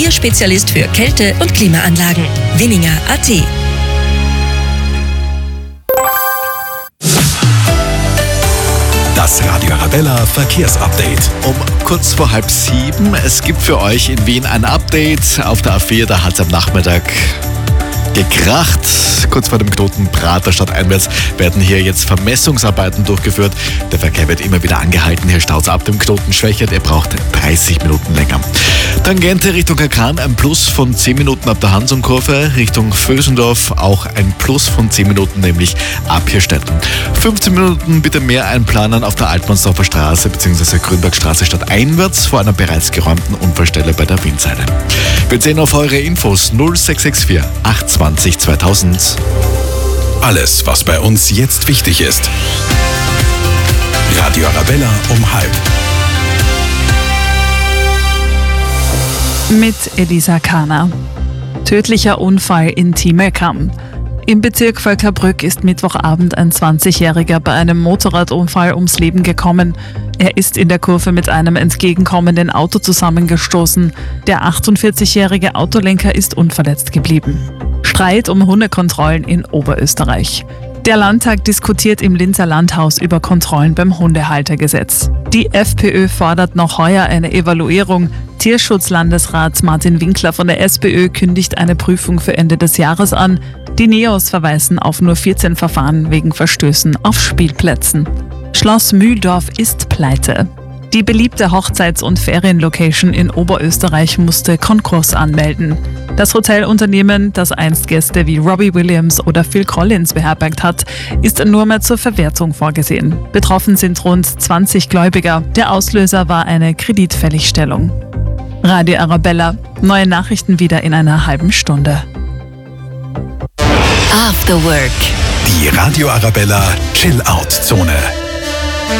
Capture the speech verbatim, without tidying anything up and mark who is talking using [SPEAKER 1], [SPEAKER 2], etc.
[SPEAKER 1] Ihr Spezialist für Kälte- und Klimaanlagen. Winninger Punkt at.
[SPEAKER 2] Das Radio Arabella Verkehrsupdate.
[SPEAKER 3] Um kurz vor halb sieben. Es gibt für euch in Wien ein Update. Auf der A vier, da hat es am Nachmittag gekracht. Kurz vor dem Knoten Prater stadteinwärts werden hier jetzt Vermessungsarbeiten durchgeführt. Der Verkehr wird immer wieder angehalten. Hier staut es ab dem Knoten Schwächert. Er braucht dreißig Minuten länger. Tangente Richtung Kakran ein Plus von zehn Minuten ab der Hansumkurve. Richtung Vösendorf auch ein Plus von zehn Minuten, nämlich ab Hirstetten. fünfzehn Minuten bitte mehr einplanen auf der Altmannsdorfer Straße bzw. Grünbergstraße stadteinwärts vor einer bereits geräumten Unfallstelle bei der Wienseite. Wir sehen auf eure Infos null sechs sechs vier acht zwei null zweitausend.
[SPEAKER 2] Alles, was bei uns jetzt wichtig ist. Radio Arabella um halb.
[SPEAKER 4] Mit Elisa Kahner. Tödlicher Unfall in Timelkam. Im Bezirk Völkerbrück ist Mittwochabend ein zwanzigjähriger bei einem Motorradunfall ums Leben gekommen. Er ist in der Kurve mit einem entgegenkommenden Auto zusammengestoßen. Der achtundvierzigjährige Autolenker ist unverletzt geblieben. Streit um Hundekontrollen in Oberösterreich. Der Landtag diskutiert im Linzer Landhaus über Kontrollen beim Hundehaltergesetz. Die FPÖ fordert noch heuer eine Evaluierung. Tierschutzlandesrat Martin Winkler von der SPÖ kündigt eine Prüfung für Ende des Jahres an. Die Neos verweisen auf nur vierzehn Verfahren wegen Verstößen auf Spielplätzen. Schloss Mühldorf ist pleite. Die beliebte Hochzeits- und Ferienlocation in Oberösterreich musste Konkurs anmelden. Das Hotelunternehmen, das einst Gäste wie Robbie Williams oder Phil Collins beherbergt hat, ist nur mehr zur Verwertung vorgesehen. Betroffen sind rund zwanzig Gläubiger. Der Auslöser war eine Kreditfälligstellung. Radio Arabella. Neue Nachrichten wieder in einer halben Stunde.
[SPEAKER 1] After Work.
[SPEAKER 2] Die Radio Arabella Chill-Out-Zone.